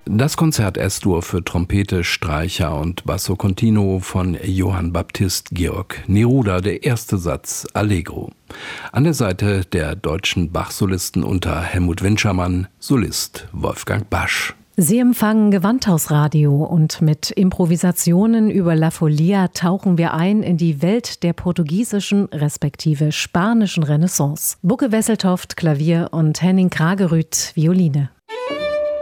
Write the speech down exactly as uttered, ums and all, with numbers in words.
Das Konzert Es-Dur für Trompete, Streicher und Basso Continuo von Johann Baptist Georg Neruda, der erste Satz Allegro. An der Seite der deutschen Bach-Solisten unter Helmut Winschermann, Solist Wolfgang Basch. Sie empfangen Gewandhausradio und mit Improvisationen über La Folia tauchen wir ein in die Welt der portugiesischen respektive spanischen Renaissance. Bucke Wesseltoft, Klavier und Henning Kragerüth, Violine.